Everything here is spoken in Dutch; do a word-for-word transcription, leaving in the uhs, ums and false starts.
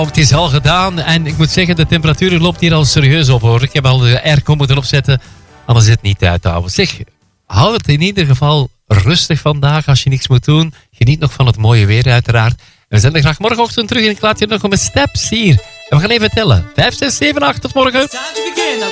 Nou, het is al gedaan en ik moet zeggen, de temperatuur loopt hier al serieus op hoor. Ik heb al de airco moeten opzetten, anders is het niet uit te houden. Zeg, hou het in ieder geval rustig vandaag als je niks moet doen. Geniet nog van het mooie weer uiteraard. En we zijn er graag morgenochtend terug en ik laat je nog om een steps hier. En we gaan even tellen. vijf, zes, zeven, acht, tot morgen.